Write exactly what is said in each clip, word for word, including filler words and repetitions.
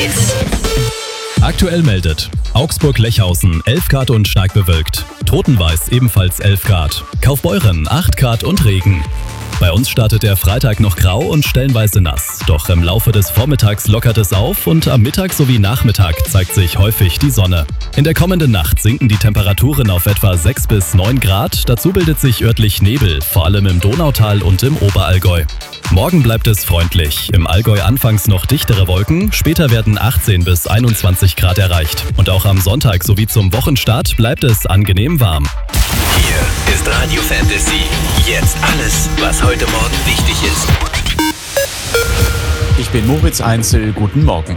Aktuell meldet Augsburg-Lechhausen elf Grad und stark bewölkt. Totenweiß ebenfalls elf Grad. Kaufbeuren acht Grad und Regen. Bei uns startet der Freitag noch grau und stellenweise nass. Doch im Laufe des Vormittags lockert es auf und am Mittag sowie Nachmittag zeigt sich häufig die Sonne. In der kommenden Nacht sinken die Temperaturen auf etwa sechs bis neun Grad. Dazu bildet sich örtlich Nebel, vor allem im Donautal und im Oberallgäu. Morgen bleibt es freundlich. Im Allgäu anfangs noch dichtere Wolken, später werden achtzehn bis einundzwanzig Grad erreicht. Und auch am Sonntag sowie zum Wochenstart bleibt es angenehm warm. Hier ist Radio Fantasy. Jetzt alles, was heute Morgen wichtig ist. Ich bin Moritz Einzel, guten Morgen.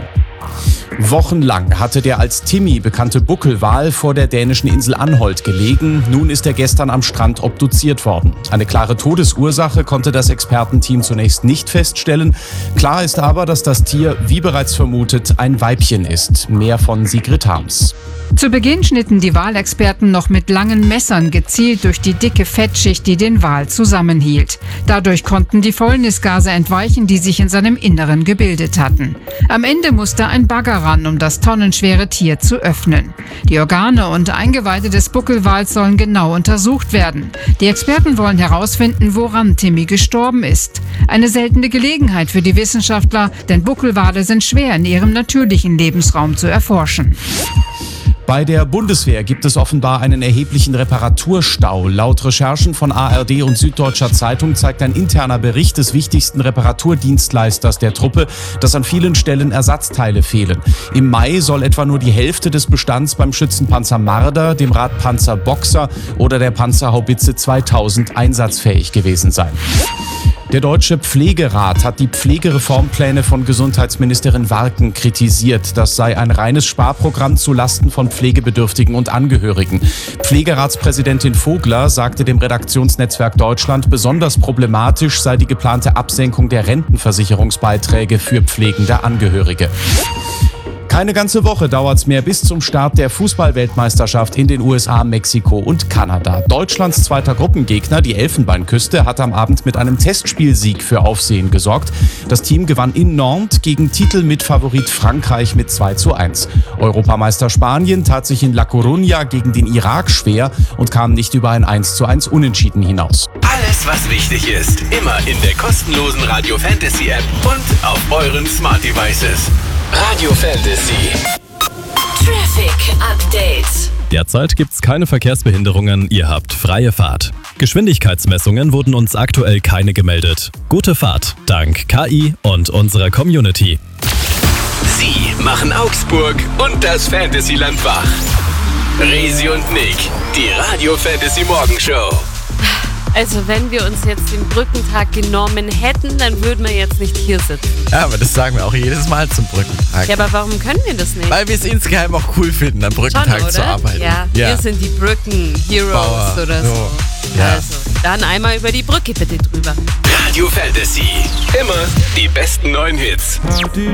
Wochenlang hatte der als Timmy bekannte Buckelwal vor der dänischen Insel Anholt gelegen. Nun ist er gestern am Strand obduziert worden. Eine klare Todesursache konnte das Expertenteam zunächst nicht feststellen. Klar ist aber, dass das Tier, wie bereits vermutet, ein Weibchen ist. Mehr von Sigrid Harms. Zu Beginn schnitten die Walexperten noch mit langen Messern gezielt durch die dicke Fettschicht, die den Wal zusammenhielt. Dadurch konnten die Fäulnisgase entweichen, die sich in seinem Inneren gebildet hatten. Am Ende musste ein Bagger ran, um das tonnenschwere Tier zu öffnen. Die Organe und Eingeweide des Buckelwals sollen genau untersucht werden. Die Experten wollen herausfinden, woran Timmy gestorben ist. Eine seltene Gelegenheit für die Wissenschaftler, denn Buckelwale sind schwer in ihrem natürlichen Lebensraum zu erforschen. Bei der Bundeswehr gibt es offenbar einen erheblichen Reparaturstau. Laut Recherchen von A R D und Süddeutscher Zeitung zeigt ein interner Bericht des wichtigsten Reparaturdienstleisters der Truppe, dass an vielen Stellen Ersatzteile fehlen. Im Mai soll etwa nur die Hälfte des Bestands beim Schützenpanzer Marder, dem Radpanzer Boxer oder der Panzerhaubitze zweitausend einsatzfähig gewesen sein. Der Deutsche Pflegerat hat die Pflegereformpläne von Gesundheitsministerin Warken kritisiert. Das sei ein reines Sparprogramm zulasten von Pflegebedürftigen und Angehörigen. Pflegeratspräsidentin Vogler sagte dem Redaktionsnetzwerk Deutschland, besonders problematisch sei die geplante Absenkung der Rentenversicherungsbeiträge für pflegende Angehörige. Keine ganze Woche dauert's mehr bis zum Start der Fußball-Weltmeisterschaft in den U S A, Mexiko und Kanada. Deutschlands zweiter Gruppengegner, die Elfenbeinküste, hat am Abend mit einem Testspielsieg für Aufsehen gesorgt. Das Team gewann in Nantes gegen Titelmitfavorit Frankreich mit zwei zu eins. Europameister Spanien tat sich in La Coruña gegen den Irak schwer und kam nicht über ein eins zu eins Unentschieden hinaus. Alles, was wichtig ist, immer in der kostenlosen Radio Fantasy App und auf euren Smart Devices. Radio Fantasy. Traffic Update. Derzeit gibt's keine Verkehrsbehinderungen, ihr habt freie Fahrt. Geschwindigkeitsmessungen wurden uns aktuell keine gemeldet. Gute Fahrt, dank K I und unserer Community. Sie machen Augsburg und das Fantasyland wach. Resi und Nick, die Radio Fantasy Morgenshow. Also wenn wir uns jetzt den Brückentag genommen hätten, dann würden wir jetzt nicht hier sitzen. Ja, aber das sagen wir auch jedes Mal zum Brückentag. Ja, aber warum können wir das nicht? Weil wir es insgeheim auch cool finden, am Brückentag Schon, zu arbeiten. Ja, ja, wir sind die Brücken-Heroes Bauer, oder so. so. Ja. Also, dann einmal über die Brücke bitte drüber. Radio Fantasy. Immer die besten neuen Hits. Party